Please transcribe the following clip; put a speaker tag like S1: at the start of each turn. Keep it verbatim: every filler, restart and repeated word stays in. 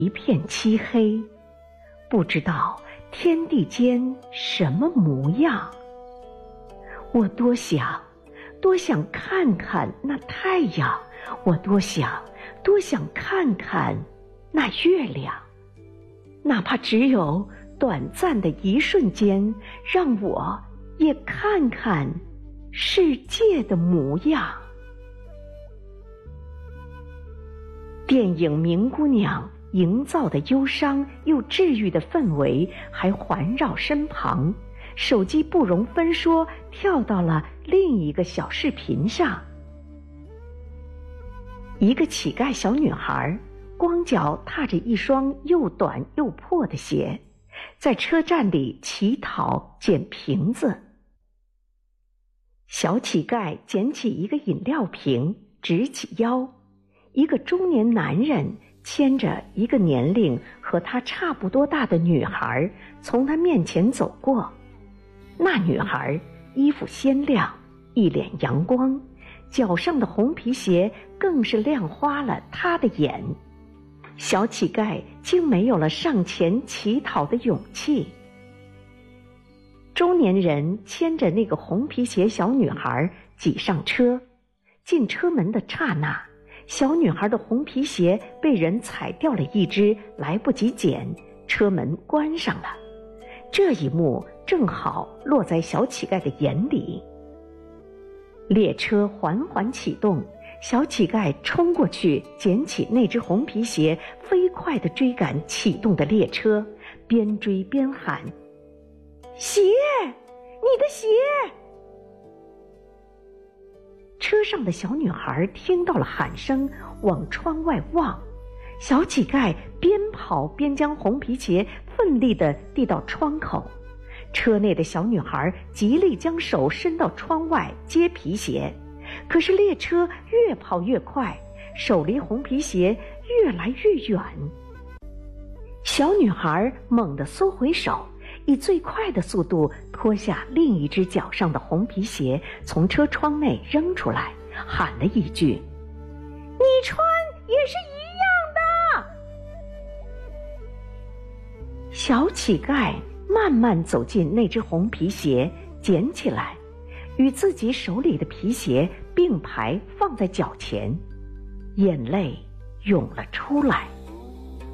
S1: 一片漆黑，不知道天地间什么模样。我多想，多想看看那太阳，我多想，多想看看那月亮，哪怕只有短暂的一瞬间，让我也看看世界的模样。电影《明姑娘》营造的忧伤又治愈的氛围还环绕身旁，手机不容分说跳到了另一个小视频上。一个乞丐小女孩光脚踏着一双又短又破的鞋，在车站里乞讨捡瓶子。小乞丐捡起一个饮料瓶，直起腰，一个中年男人牵着一个年龄和他差不多大的女孩从他面前走过。那女孩衣服鲜亮，一脸阳光，脚上的红皮鞋更是亮花了他的眼。小乞丐竟没有了上前乞讨的勇气。中年人牵着那个红皮鞋小女孩挤上车，进车门的刹那，小女孩的红皮鞋被人踩掉了一只，来不及捡，车门关上了。这一幕正好落在小乞丐的眼里。列车缓缓启动，小乞丐冲过去捡起那只红皮鞋，飞快地追赶启动的列车，边追边喊：鞋，你的鞋！车上的小女孩听到了喊声，往窗外望。小乞丐边跑边将红皮鞋奋力地递到窗口。车内的小女孩极力将手伸到窗外接皮鞋，可是列车越跑越快，手离红皮鞋越来越远。小女孩猛地缩回手，以最快的速度脱下另一只脚上的红皮鞋，从车窗内扔出来，喊了一句：你穿也是一样的。小乞丐慢慢走进那只红皮鞋，捡起来，与自己手里的皮鞋并排放在脚前，眼泪涌了出来。